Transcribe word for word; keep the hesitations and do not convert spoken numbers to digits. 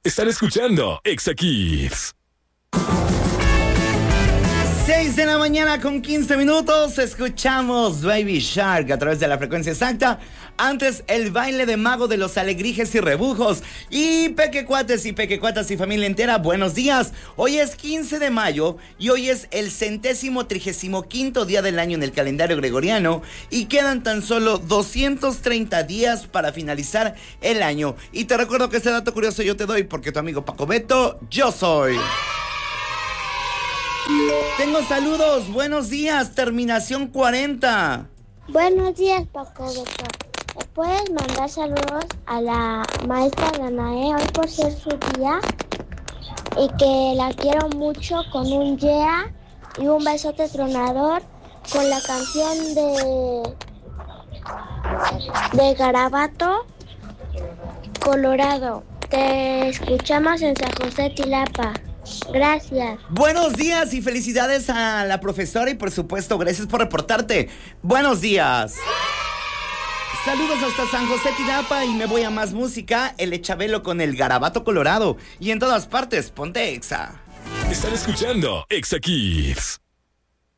Están escuchando Exa Kids. seis de la mañana con quince minutos. Escuchamos Baby Shark a través de la frecuencia exacta. Antes, el baile de mago de los alegrijes y rebujos. Y pequecuates y pequecuatas y familia entera, buenos días. Hoy es quince de mayo y hoy es el centésimo trigésimo quinto día del año en el calendario gregoriano. Y quedan tan solo doscientos treinta días para finalizar el año. Y te recuerdo que este dato curioso yo te doy porque tu amigo Paco Beto, yo soy. Tengo saludos, buenos días, terminación cuarenta. Buenos días, Paco Beto. ¿Me puedes mandar saludos a la maestra Danae hoy por ser su día? Y que la quiero mucho con un yeah y un besote tronador con la canción de, de Garabato Colorado. Te escuchamos en San José Tilapa. Gracias. Buenos días y felicidades a la profesora y por supuesto gracias por reportarte. Buenos días. Saludos hasta San José Tilapa y me voy a más música, el Echabelo con el Garabato Colorado y en todas partes, ponte Exa. Están escuchando Exa Kids.